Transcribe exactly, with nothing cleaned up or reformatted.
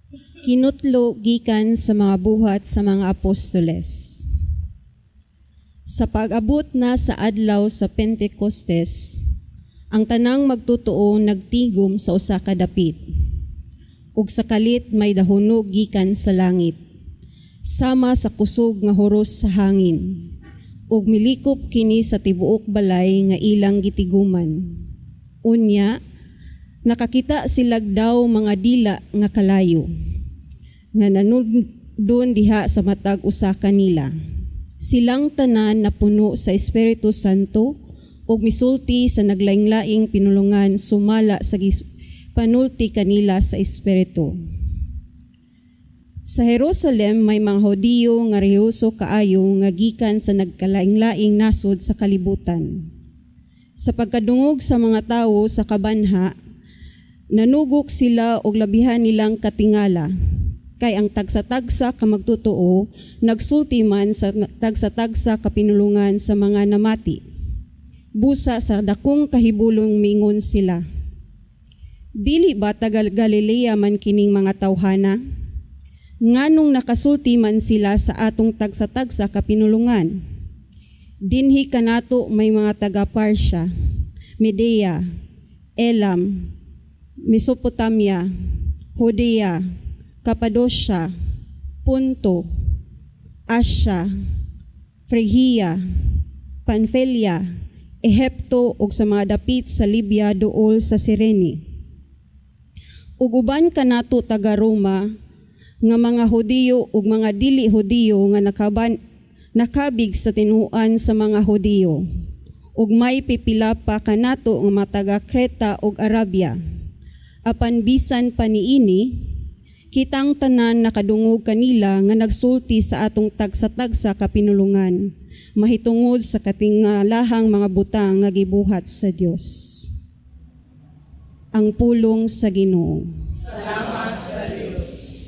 Kinutlo gikan sa mga buhat sa mga apostoles. Sa pag-abot na sa adlaw sa Pentecostes, ang tanang magtotoo nagtigom sa usa ka dapit. Ug sa kalit may dahunog gikan sa langit, sama sa kusog nga huros sa hangin. Ug milikop kini sa tibuok balay nga ilang gitiguman. Unya, nakakita silag daw mga dila nga kalayo, nga nanudon diha sa matag usa kanila. Silang tanan napuno sa Espiritu Santo ug misulti sa naglaing-laing pinulungan sumala sa panulti kanila sa Espiritu. Sa Jerusalem may mga Hudiyo nga rehuso kaayo nga gikan sa nagkalaing-laing nasod sa kalibutan. Sa pagkadungog sa mga tawo sa kabanha, nanugok sila og labihan nilang katingala. Kay ang tagsa-tagsa ka magtotoo, nagsulti man sa tagsa-tagsa ka pinulungan sa mga namati. Busa sa dakong kahibulong mingon sila, dili ba taga Galilea man kining mga tawhana? Nganong nakasulti man sila sa atong tagsa-tagsa ka pinulungan? Dinhi kanato may mga taga Parsya, Medea, Elam, Mesopotamia, Judea, Cappadocia, Punto, Asia, Phrygia, Pamphylia, Ehipto ug sa mga dapit sa Libya duol sa Cyrene. Ug uban kanato taga Roma nga mga Hudiyo ug mga dili Hudiyo nga nakaban nakabig sa tinuan sa mga Hudiyo. Ug may pipila pa kanato nga mga taga Creta ug Arabia. Apan bisan pa niini, kitang tanan nakadungog kanila nga nagsulti sa atong tagsa-tagsa kapinulungan, mahitungod sa katingalahang mga butang nga gibuhat sa Dios. Ang pulong sa Ginoo. Salamat.